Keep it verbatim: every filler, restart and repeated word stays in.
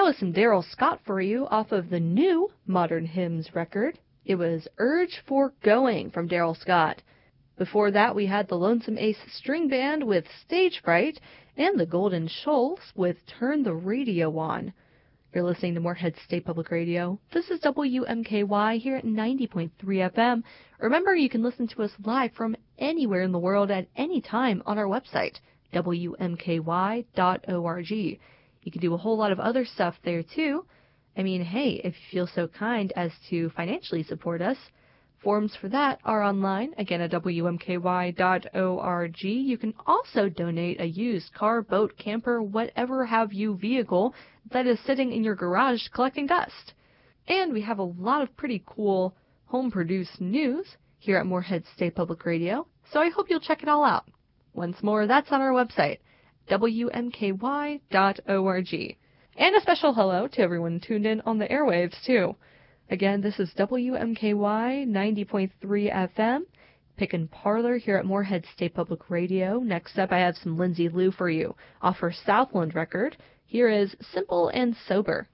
That was some Daryl Scott for you off of the new Modern Hymns record. It was Urge for Going from Daryl Scott. Before that, we had the Lonesome Ace String Band with Stage Fright and the Golden Shoals with Turn the Radio On. You're listening to Morehead State Public Radio. This is W M K Y here at ninety point three F M. Remember, you can listen to us live from anywhere in the world at any time on our website, W M K Y dot org. You can do a whole lot of other stuff there, too. I mean, hey, if you feel so kind as to financially support us, forms for that are online, again at W M K Y dot org. You can also donate a used car, boat, camper, whatever have you vehicle that is sitting in your garage collecting dust. And we have a lot of pretty cool home-produced news here at Morehead State Public Radio, so I hope you'll check it all out. Once more, that's on our website, W M K Y dot org. And a special hello to everyone tuned in on the airwaves, too. Again, this is W M K Y ninety point three F M, Pick and Parlor here at Morehead State Public Radio. Next up, I have some Lindsay Lou for you off her Southland record. Here is Simple and Sober.